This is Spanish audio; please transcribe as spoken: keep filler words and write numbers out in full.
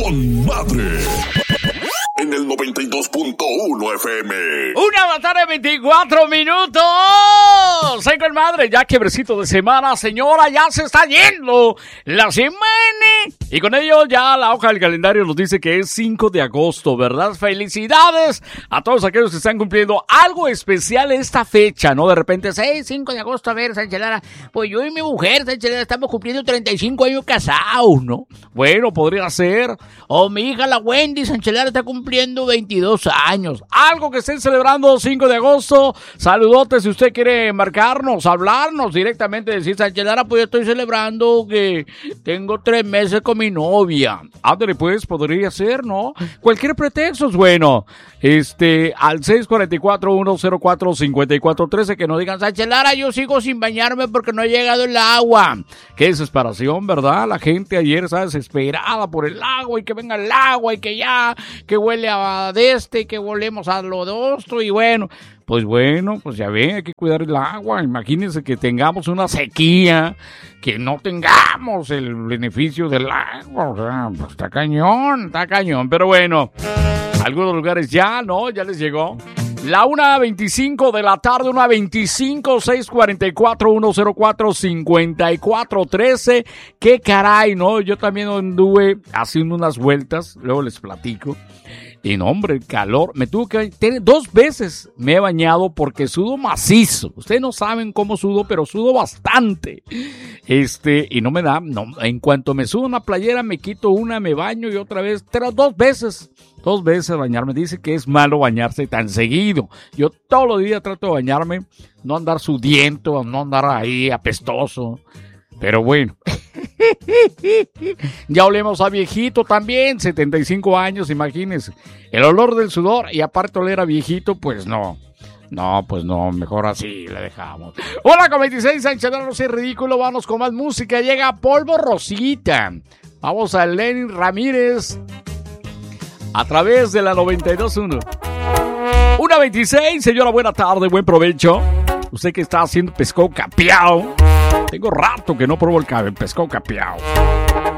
con madre. En el noventa y dos punto uno F M. Una de la tarde, veinticuatro minutos. Soy con madre, ya quiebrecito de semana, señora, ya se está yendo la semana. Y con ello ya la hoja del calendario nos dice que es cinco de agosto, ¿verdad? Felicidades a todos aquellos que están cumpliendo algo especial esta fecha, ¿no? De repente, seis, cinco de agosto, a ver, Sánchez Lara, pues yo y mi mujer, Sánchez Lara, estamos cumpliendo treinta y cinco años casados, ¿no? Bueno, podría ser. O mi hija, la Wendy, Sánchez Lara, está cumpliendo veintidós años. Algo que estén celebrando cinco de agosto. Saludotes si usted quiere marcarnos, hablarnos directamente, decir, Sánchez Lara, pues yo estoy celebrando que tengo tres meses con mi novia. Ándale, pues, podría ser, ¿no? Cualquier pretexto es bueno. Este, al seis cuatro cuatro, uno cero cuatro, cinco cuatro uno tres, que nos digan, Sánchez Lara, yo sigo sin bañarme porque no ha llegado el agua. Qué desesperación, ¿verdad? La gente ayer está desesperada por el agua y que venga el agua y que ya, que huele a de este, que volvemos a lo de otro y bueno. Pues bueno, pues ya ven, hay que cuidar el agua. Imagínense que tengamos una sequía, que no tengamos el beneficio del agua. O sea, pues está cañón, está cañón. Pero bueno, algunos lugares ya, ¿no? Ya les llegó. La una veinticinco de la tarde, una veinticinco, seis cuarenta y cuatro, uno cero cuatro, cincuenta y cuatro trece. Qué caray, ¿no? Yo también anduve haciendo unas vueltas, luego les platico. Y no, hombre, el calor, me tuve que tener dos veces me he bañado porque sudo macizo. Ustedes no saben cómo sudo, pero sudo bastante. Este, y no me da, no, en cuanto me subo una playera, me quito una, me baño y otra vez, pero dos veces, dos veces bañarme. Dice que es malo bañarse tan seguido. Yo todos los días trato de bañarme, no andar sudiento, no andar ahí apestoso. Pero bueno, ya olemos a viejito también, setenta y cinco años, imagínense. El olor del sudor y aparte oler a viejito, pues no. No, pues no, mejor así le dejamos. Hola, con veintiséis, Sánchez Lara, no sea ridículo, vamos con más música. Llega Polvo Rosita. Vamos a Lenny Ramírez a través de la noventa y dos punto uno. una veintiséis, señora, buena tarde, buen provecho. Usted que está haciendo pescado capeado. Tengo rato que no pruebo el pescado capeado.